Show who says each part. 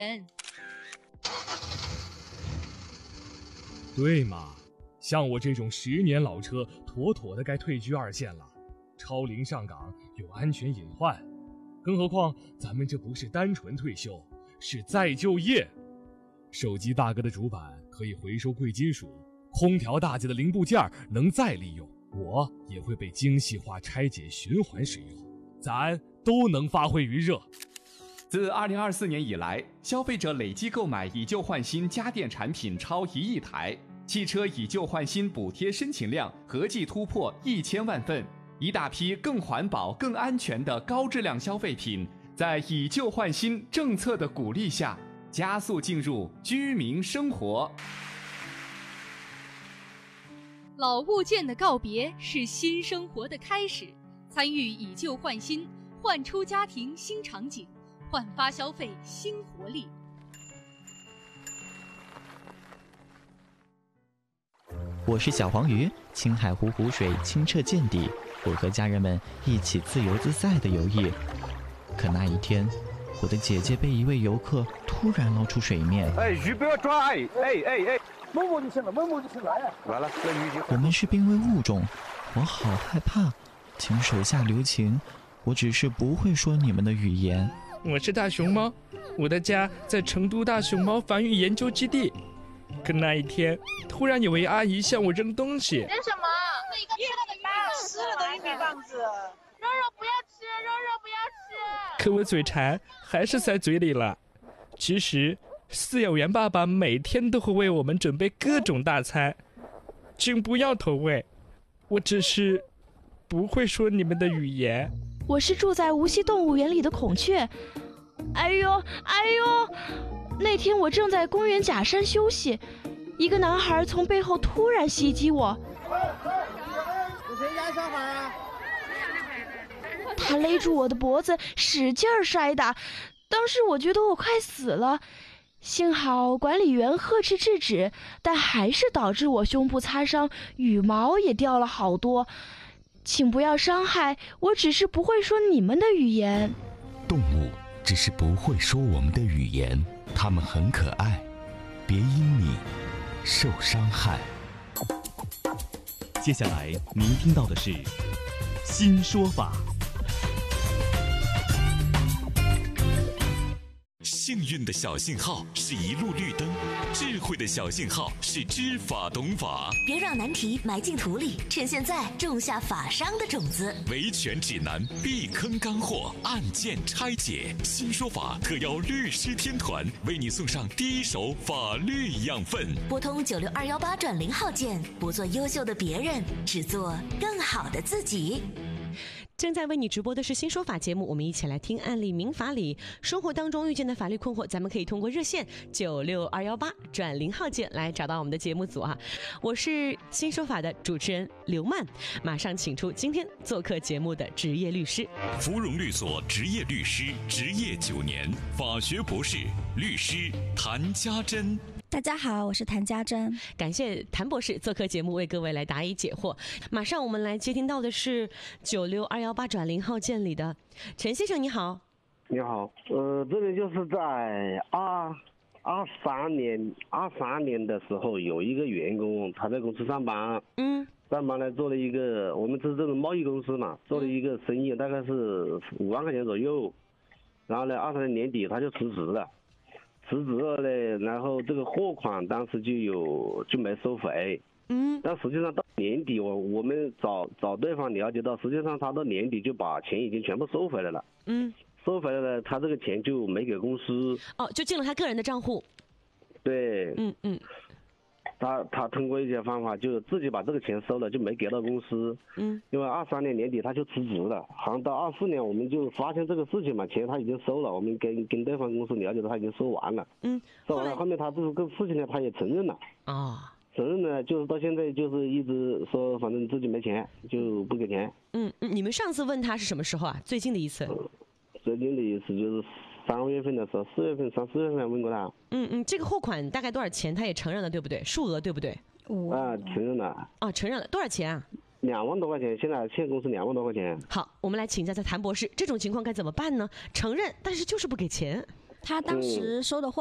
Speaker 1: 对嘛，像我这种10年老车，妥妥的该退居2线了。超龄上岗有安全隐患，更何况咱们这不是单纯退休，是再就业。手机大哥的主板可以回收贵金属，空调大姐的零部件能再利用，我也会被精细化拆解循环使用，咱都能发挥余热。
Speaker 2: 自2024年以来，消费者累计购买以旧换新家电产品超1亿台，汽车以旧换新补贴申请量合计突破1000万份，一大批更环保、更安全的高质量消费品，在以旧换新政策的鼓励下，加速进入居民生活。
Speaker 3: 老物件的告别是新生活的开始，参与以旧换新，焕出家庭新场景，焕发消费新活力。
Speaker 4: 我是小黄鱼，青海湖湖水清澈见底，我和家人们一起自由自在地游弋。可那一天，我的姐姐被一位游客突然捞出水面。
Speaker 5: 鱼不要抓！摸摸就行了，摸摸就行了。完了，那鱼就。
Speaker 4: 我们是濒危物种，我好害怕，请手下留情，我只是不会说你们的语言。
Speaker 6: 我是大熊猫，我的家在成都大熊猫繁育研究基地。可那一天，突然有位阿姨向我扔东西。
Speaker 7: 扔什么？湿了的玉米棒子。肉肉不要吃，肉肉不要吃。
Speaker 6: 可我嘴馋，还是塞嘴里了。其实，饲养员爸爸每天都会为我们准备各种大餐，请不要投喂。我只是不会说你们的语言。
Speaker 8: 我是住在无锡动物园里的孔雀。哎呦！那天我正在公园假山休息，一个男孩从背后突然袭击我。
Speaker 5: 是谁家小孩啊？
Speaker 8: 他勒住我的脖子，使劲摔打。当时我觉得我快死了，幸好管理员呵斥制止，但还是导致我胸部擦伤，羽毛也掉了好多。请不要伤害，我只是不会说你们的语言。
Speaker 9: 动物只是不会说我们的语言，它们很可爱，别因你受伤害。
Speaker 10: 接下来您听到的是新说法。
Speaker 11: 幸运的小信号是一路绿灯，智慧的小信号是知法懂法。
Speaker 12: 别让难题埋进土里，趁现在种下法商的种子。
Speaker 11: 维权指南，避坑干货，案件拆解。新说法特邀律师天团为你送上第一手法律养分。
Speaker 12: 拨通96218转0号键，不做优秀的别人，只做更好的自己。
Speaker 13: 正在为你直播的是新说法节目，我们一起来听案例民法里生活当中遇见的法律困惑，咱们可以通过热线96218转0号键来找到我们的节目组啊。我是新说法的主持人刘曼，马上请出今天做客节目的职业律师，
Speaker 11: 芙蓉律所职业律师，执业9年，法学博士，律师谭家珍。
Speaker 14: 大家好，我是谭家珍，
Speaker 13: 感谢谭博士做客节目为各位来答疑解惑。马上我们来接听到的是96218转0号键里的陈先生，你好。
Speaker 15: 你好，这里就是在23年的时候，有一个员工他在公司上班，上班呢做了一个，我们是这种贸易公司嘛，做了一个生意，大概是5万块钱左右，然后呢23年底他就辞职了。辞职了呢，然后这个货款当时就没收回，但实际上到年底我们找对方了解到，实际上他到年底就把钱已经全部收回来了，收回来了，他这个钱就没给公司，
Speaker 13: 就进了他个人的账户，
Speaker 15: 对，他通过一些方法就自己把这个钱收了，就没给到公司，因为23年年底他就辞职了，好像到24年我们就发现这个事情嘛，钱他已经收了，我们跟对方公司了解到他已经收完了，收完了，后面他这个事情呢他也承认了，承认了，就是到现在就是一直说反正自己没钱就不给钱。
Speaker 13: 你们上次问他是什么时候啊？最近的一次？
Speaker 15: 最近的一次就是3月份的时候，4月份3-4月份问过他。
Speaker 13: 这个货款大概多少钱？他也承认了，对不对？数额对不对？
Speaker 15: 承认了。
Speaker 13: 承认了，多少钱啊
Speaker 15: ？2万多块钱，现在欠公司2万多块钱。
Speaker 13: 好，我们来请教一下谭博士，这种情况该怎么办呢？承认，但是就是不给钱。
Speaker 14: 他当时收的货